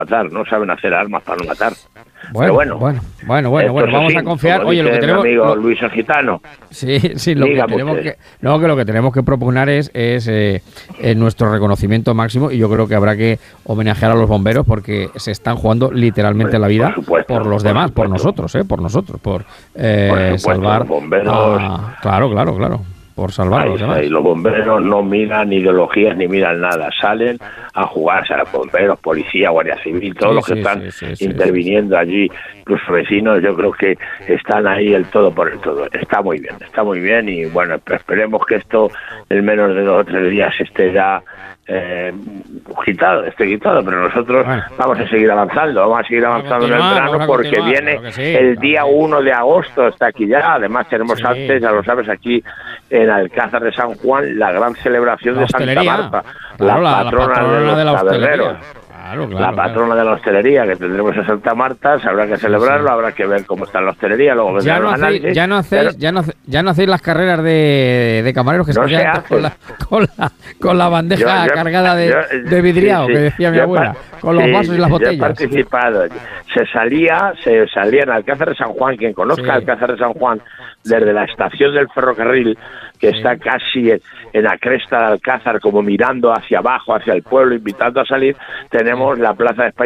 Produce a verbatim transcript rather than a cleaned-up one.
matar, no saben hacer armas para no matar. Bueno, bueno, bueno, bueno, bueno, bueno vamos sí, a confiar. Oye, lo que tenemos, mi amigo lo, Luis el Gitano. Sí, sí, lo que tenemos que, no, que lo que tenemos que proponer es, es eh, eh, nuestro reconocimiento máximo, y yo creo que habrá que homenajear a los bomberos porque se están jugando literalmente pues, la vida por, supuesto, por los por demás, supuesto. por nosotros, eh, por nosotros, por, eh, por supuesto, salvar. Los bomberos. A, claro, claro, claro. Por salvarlos. Ahí, ahí, los bomberos no miran ideologías ni miran nada, salen a jugarse a los bomberos, policía, guardia civil, todos sí, los que sí, están sí, sí, interviniendo sí, sí. allí, incluso vecinos, yo creo que están ahí el todo por el todo. Está muy bien, está muy bien y bueno, esperemos que esto en menos de dos o tres días esté ya eh, quitado, esté quitado, pero nosotros bueno. vamos a seguir avanzando, vamos a seguir avanzando en el verano porque viene claro sí, el día uno de agosto, está aquí ya, además tenemos sí. antes, ya lo sabes, aquí en Alcázar de San Juan, la gran celebración la de Santa Marta, claro, la, patrona la patrona de los de la taberneros. Claro, claro, la patrona claro. de la hostelería que tendremos en Santa Marta, habrá que celebrarlo, sí, sí. habrá que ver cómo está la hostelería, luego ya no, hacéis, análisis, ya, no hacéis, pero... ya, no, ya no hacéis las carreras de, de camareros que no se quedan con la, con, la, con la bandeja yo, yo, cargada de, yo, de vidriado, sí, sí. que decía mi abuela, con los sí, vasos y las botellas. Yo he participado, se salía, se salía en Alcázar de San Juan, quien conozca sí. Alcázar de San Juan, desde la estación del ferrocarril, que sí. está casi en, en la cresta de Alcázar, como mirando hacia abajo, hacia el pueblo, invitando a salir, tenemos sí. la Plaza de España